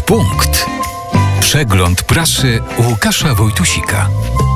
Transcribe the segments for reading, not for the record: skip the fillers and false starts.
Punkt. Przegląd prasy Łukasza Wojtusika.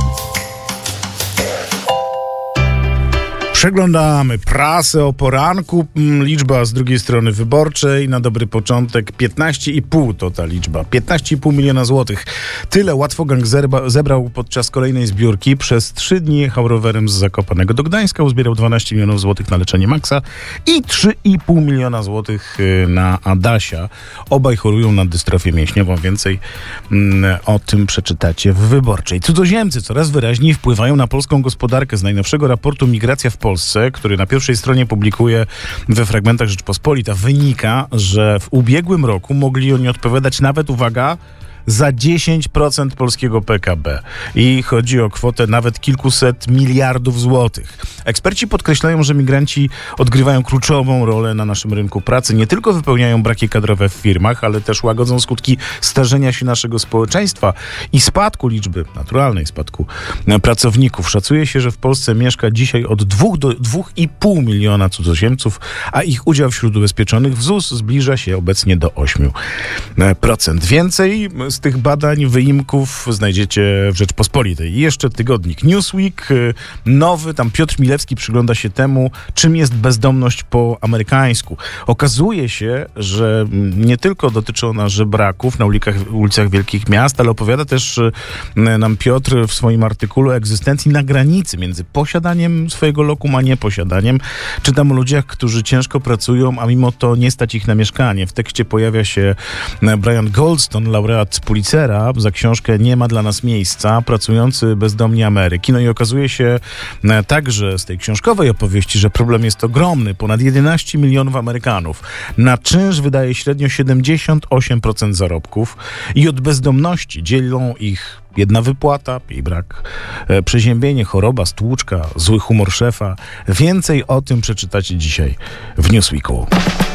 Przeglądamy prasę o poranku. Liczba z drugiej strony wyborczej. Na dobry początek 15,5 to ta liczba. 15,5 miliona złotych. Tyle łatwogang zebrał podczas kolejnej zbiórki. Przez 3 dni jechał rowerem z Zakopanego do Gdańska. Uzbierał 12 milionów złotych na leczenie Maxa i 3,5 miliona złotych na Adasia. Obaj chorują na dystrofię mięśniową. Więcej o tym przeczytacie w Wyborczej. Cudzoziemcy coraz wyraźniej wpływają na polską gospodarkę. Z najnowszego raportu Migracja w Polsce, który na pierwszej stronie publikuje we fragmentach Rzeczpospolita, wynika, że w ubiegłym roku mogli oni odpowiadać nawet, uwaga, za 10% polskiego PKB. I chodzi o kwotę nawet kilkuset miliardów złotych. Eksperci podkreślają, że migranci odgrywają kluczową rolę na naszym rynku pracy. Nie tylko wypełniają braki kadrowe w firmach, ale też łagodzą skutki starzenia się naszego społeczeństwa i spadku liczby, naturalnej spadku pracowników. Szacuje się, że w Polsce mieszka dzisiaj od 2 do 2,5 miliona cudzoziemców, a ich udział wśród ubezpieczonych w ZUS zbliża się obecnie do 8%. Więcej z tych badań, wyimków znajdziecie w Rzeczpospolitej. I jeszcze tygodnik Newsweek, nowy, tam Piotr Milewski przygląda się temu, czym jest bezdomność po amerykańsku. Okazuje się, że nie tylko dotyczy ona żebraków na ulicach wielkich miast, ale opowiada też nam Piotr w swoim artykule o egzystencji na granicy między posiadaniem swojego lokum, a nieposiadaniem. Czytam o ludziach, którzy ciężko pracują, a mimo to nie stać ich na mieszkanie. W tekście pojawia się Brian Goldstone, laureat Pulitzera za książkę Nie ma dla nas miejsca, pracujący bezdomni Ameryki. No i okazuje się także z tej książkowej opowieści, że problem jest ogromny. Ponad 11 milionów Amerykanów na czynsz wydaje średnio 78% zarobków i od bezdomności dzielą ich biedna wypłata, jej brak, przeziębienie, choroba, stłuczka, zły humor szefa. Więcej o tym przeczytacie dzisiaj w Newsweeku.